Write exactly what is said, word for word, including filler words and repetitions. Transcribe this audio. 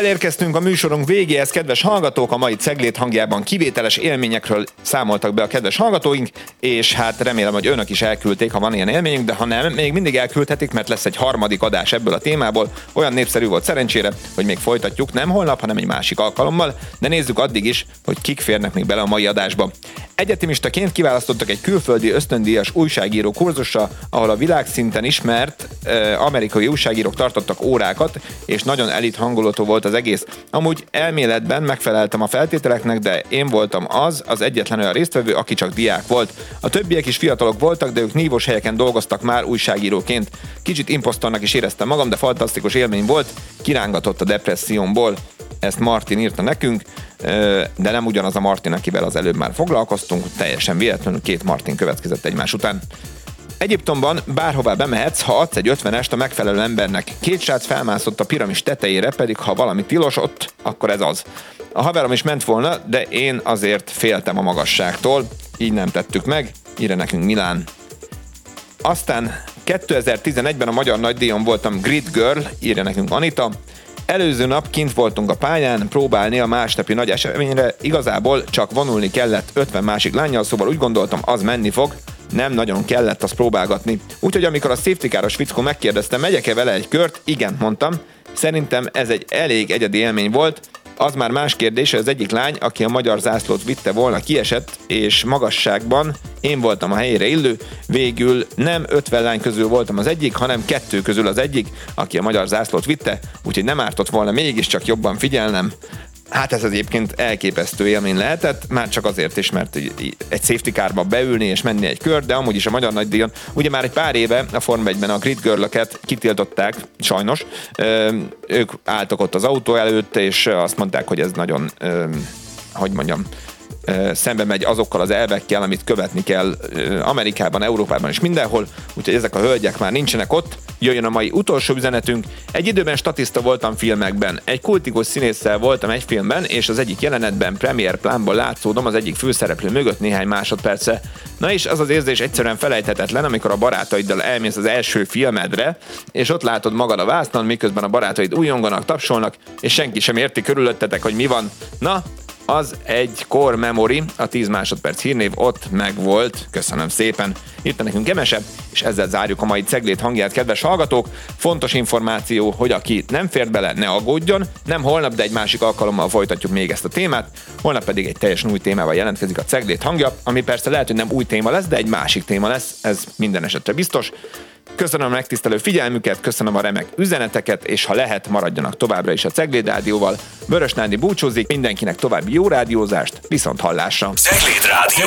Elérkeztünk a műsorunk végéhez, kedves hallgatók, a mai Ceglét hangjában kivételes élményekről számoltak be a kedves hallgatóink, és hát remélem, hogy önök is elküldték, ha van ilyen élményünk, de ha nem, még mindig elküldhetik, mert lesz egy harmadik adás ebből a témából. Olyan népszerű volt szerencsére, hogy még folytatjuk, nem holnap, hanem egy másik alkalommal, de nézzük addig is, hogy kik férnek még bele a mai adásba. Egyetemistaként kiválasztottak egy külföldi ösztöndíjas újságíró kurzusra, ahol a világszinten ismert eh, amerikai újságírók tartottak órákat, és nagyon elit hangulatú volt az egész. Amúgy elméletben megfeleltem a feltételeknek, de én voltam az, az egyetlen olyan résztvevő, aki csak diák volt. A többiek is fiatalok voltak, de ők nívós helyeken dolgoztak már újságíróként. Kicsit imposztornak is éreztem magam, de fantasztikus élmény volt, kirángatott a depressziómból. Ezt Martin írta nekünk, de nem ugyanaz a Martin, akivel az előbb már foglalkoztunk, teljesen véletlenül két Martin következett egymás után. Egyiptomban bárhová bemehetsz, ha adsz egy ötvenest a megfelelő embernek. Két srác felmászott a piramis tetejére, pedig ha valami tilos ott, akkor ez az. A haverom is ment volna, de én azért féltem a magasságtól, így nem tettük meg, írja nekünk Milán. Aztán kétezer-tizenegyben a Magyar Nagydíjon voltam Grid Girl, írja nekünk Anita. Előző nap kint voltunk a pályán próbálni a másnapi nagy eseményre, igazából csak vonulni kellett ötven másik lánnyal, szóval úgy gondoltam, az menni fog, nem nagyon kellett azt próbálgatni. Úgyhogy amikor a safety car-os fickó megkérdezte, megyek-e vele egy kört, igen, mondtam. Szerintem ez egy elég egyedi élmény volt. Az már más kérdés, hogy az egyik lány, aki a magyar zászlót vitte volna, kiesett, és magasságban én voltam a helyére illő. Végül nem ötven lány közül voltam az egyik, hanem kettő közül az egyik, aki a magyar zászlót vitte, úgyhogy nem ártott volna mégiscsak jobban figyelnem. Hát ez az egyébként elképesztő élmény lehetett, már csak azért is, mert egy safety carba beülni és menni egy kör, de amúgy is a Magyar Nagydíjon, ugye már egy pár éve a Forma egyben a Grid Girl-öket kitiltották, sajnos, ők álltak ott az autó előtt, és azt mondták, hogy ez nagyon, hogy mondjam, szembe megy azokkal az elvekkel, amit követni kell Amerikában, Európában és mindenhol, úgyhogy ezek a hölgyek már nincsenek ott. Jöjjön a mai utolsó üzenetünk. Egy időben statiszta voltam filmekben. Egy kultikus színésszel voltam egy filmben, és az egyik jelenetben premier plánból látszódom az egyik főszereplő mögött néhány másodperce. Na és az az érzés egyszerűen felejthetetlen, amikor a barátaiddal elmész az első filmedre, és ott látod magad a vásznon, miközben a barátaid újonganak, tapsolnak, és senki sem érti körülöttetek, hogy mi van. Na, az egy core memory, a tíz másodperc hírnév ott megvolt. Köszönöm szépen. Írta nekünk Emese, és ezzel zárjuk a mai Ceglét hangját, kedves hallgatók. Fontos információ, hogy aki nem fért bele, ne aggódjon. Nem holnap, de egy másik alkalommal folytatjuk még ezt a témát. Holnap pedig egy teljesen új témával jelentkezik a Ceglét hangja, ami persze lehet, hogy nem új téma lesz, de egy másik téma lesz, ez minden esetre biztos. Köszönöm a megtisztelő figyelmüket, köszönöm a remek üzeneteket, és ha lehet, maradjanak továbbra is a Ceglét Rádióval. Vörös Nándi búcsúzik, mindenkinek további jó rádiózást, viszont hallásra! Ceglét Rádió.